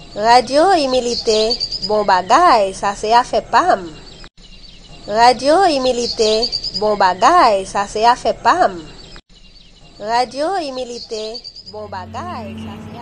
Radio imilite, bon bagay, sa se a fe pam. Radio imilite, bon bagay, sa se a fe pam. Radio imilite, bon bagay, sa se a